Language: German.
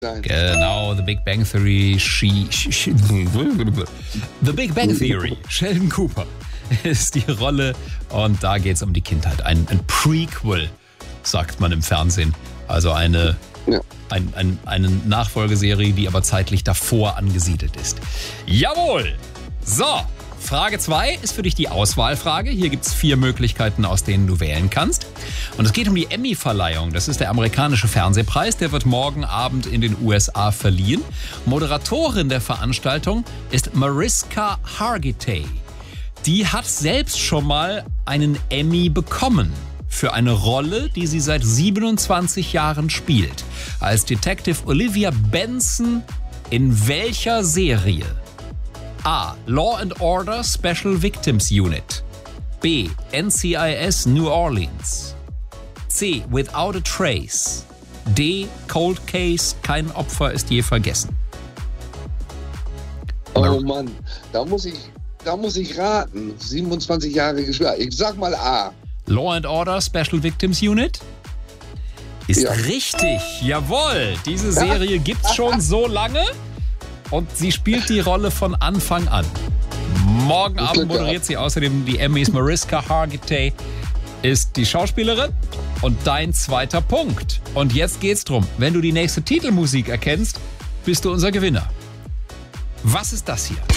sein. Genau, The Big Bang Theory. The Big Bang Theory. Sheldon Cooper ist die Rolle und da geht es um die Kindheit. Ein Prequel, sagt man im Fernsehen. Also eine Nachfolgeserie, die aber zeitlich davor angesiedelt ist. Jawohl! So, Frage 2 ist für dich die Auswahlfrage. Hier gibt es 4 Möglichkeiten, aus denen du wählen kannst. Und es geht um die Emmy-Verleihung. Das ist der amerikanische Fernsehpreis. Der wird morgen Abend in den USA verliehen. Moderatorin der Veranstaltung ist Mariska Hargitay. Die hat selbst schon mal einen Emmy bekommen für eine Rolle, die sie seit 27 Jahren spielt. Als Detective Olivia Benson in welcher Serie? A. Law and Order Special Victims Unit. B. NCIS New Orleans. C. Without a Trace. D. Cold Case, kein Opfer ist je vergessen. Oh Mann, da muss ich raten. 27 Jahre gespielt. Ich sag mal A. Law and Order Special Victims Unit? Ist richtig, jawohl. Diese Serie gibt's schon so lange und sie spielt die Rolle von Anfang an. Morgen Abend moderiert sie außerdem die Emmys. Mariska Hargitay ist die Schauspielerin und dein 2. Punkt. Und jetzt geht's drum. Wenn du die nächste Titelmusik erkennst, bist du unser Gewinner. Was ist das hier?